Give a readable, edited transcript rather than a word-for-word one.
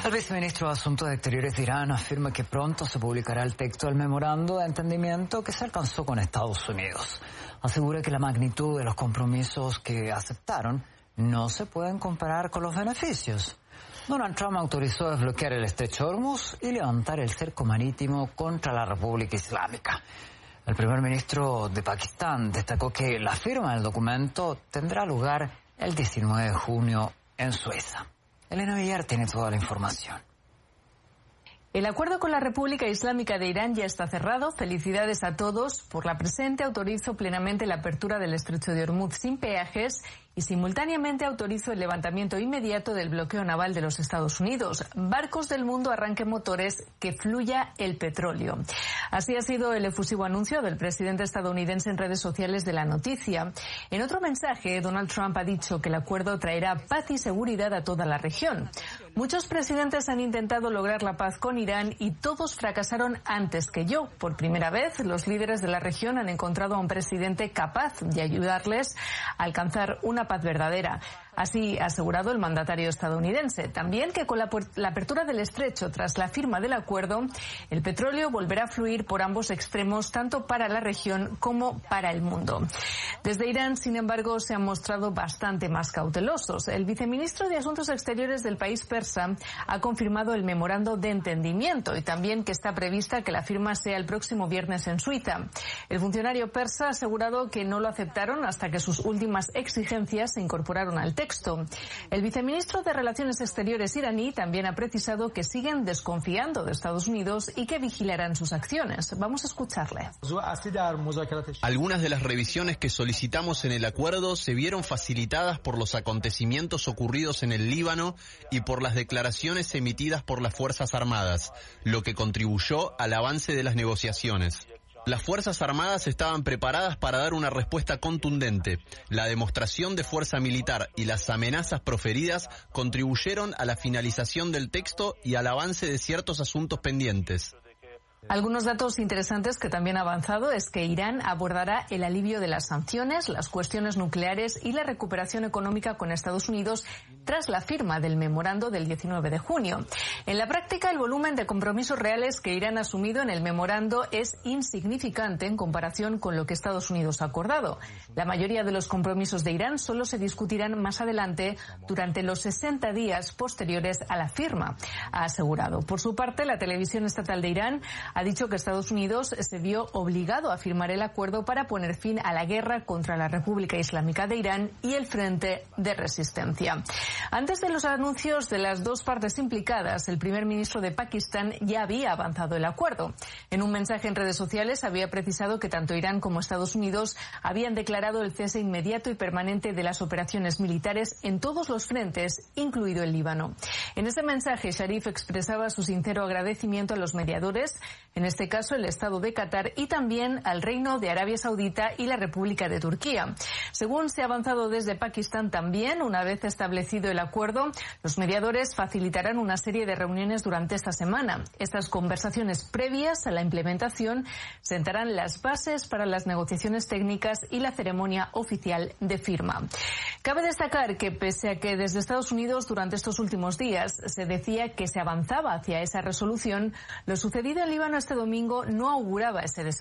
El viceministro de Asuntos Exteriores de Irán afirma que pronto se publicará el texto del memorando de entendimiento que se alcanzó con Estados Unidos. Asegura que la magnitud de los compromisos que aceptaron no se pueden comparar con los beneficios. Donald Trump autorizó desbloquear el estrecho de Hormuz y levantar el cerco marítimo contra la República Islámica. El primer ministro de Pakistán destacó que la firma del documento tendrá lugar el 19 de junio en Suiza. Elena Villar tiene toda la información. El acuerdo con la República Islámica de Irán ya está cerrado. Felicidades a todos. Por la presente autorizo plenamente la apertura del estrecho de Hormuz sin peajes y simultáneamente autorizo el levantamiento inmediato del bloqueo naval de los Estados Unidos. Barcos del mundo, arranquen motores, que fluya el petróleo. Así ha sido el efusivo anuncio del presidente estadounidense en redes sociales de la noticia. En otro mensaje, Donald Trump ha dicho que el acuerdo traerá paz y seguridad a toda la región. Muchos presidentes han intentado lograr la paz con Irán y todos fracasaron antes que yo. Por primera vez, los líderes de la región han encontrado a un presidente capaz de ayudarles a alcanzar una paz verdadera. Así ha asegurado el mandatario estadounidense. También que con la apertura del estrecho tras la firma del acuerdo, el petróleo volverá a fluir por ambos extremos, tanto para la región como para el mundo. Desde Irán, sin embargo, se han mostrado bastante más cautelosos. El viceministro de Asuntos Exteriores del país persa ha confirmado el memorando de entendimiento y también que está prevista que la firma sea el próximo viernes en Suiza. El funcionario persa ha asegurado que no lo aceptaron hasta que sus últimas exigencias se incorporaron al texto. El viceministro de Relaciones Exteriores iraní también ha precisado que siguen desconfiando de Estados Unidos y que vigilarán sus acciones. Vamos a escucharle. Algunas de las revisiones que solicitamos en el acuerdo se vieron facilitadas por los acontecimientos ocurridos en el Líbano y por las declaraciones emitidas por las Fuerzas Armadas, lo que contribuyó al avance de las negociaciones. Las Fuerzas Armadas estaban preparadas para dar una respuesta contundente. La demostración de fuerza militar y las amenazas proferidas contribuyeron a la finalización del texto y al avance de ciertos asuntos pendientes. Algunos datos interesantes que también ha avanzado es que Irán abordará el alivio de las sanciones, las cuestiones nucleares y la recuperación económica con Estados Unidos tras la firma del memorando del 19 de junio. En la práctica, el volumen de compromisos reales que Irán ha asumido en el memorando es insignificante en comparación con lo que Estados Unidos ha acordado. La mayoría de los compromisos de Irán solo se discutirán más adelante durante los 60 días posteriores a la firma, ha asegurado. Por su parte, la televisión estatal de Irán ha dicho que Estados Unidos se vio obligado a firmar el acuerdo para poner fin a la guerra contra la República Islámica de Irán y el Frente de Resistencia. Antes de los anuncios de las dos partes implicadas, el primer ministro de Pakistán ya había avanzado el acuerdo. En un mensaje en redes sociales había precisado que tanto Irán como Estados Unidos habían declarado el cese inmediato y permanente de las operaciones militares en todos los frentes, incluido el Líbano. En ese mensaje, Sharif expresaba su sincero agradecimiento a los mediadores, en este caso el Estado de Qatar, y también al Reino de Arabia Saudita y la República de Turquía. Según se ha avanzado desde Pakistán también, una vez establecido el acuerdo, los mediadores facilitarán una serie de reuniones durante esta semana. Estas conversaciones previas a la implementación sentarán las bases para las negociaciones técnicas y la ceremonia oficial de firma. Cabe destacar que pese a que desde Estados Unidos durante estos últimos días se decía que se avanzaba hacia esa resolución, lo sucedido en Líbano este domingo no auguraba ese desarrollo.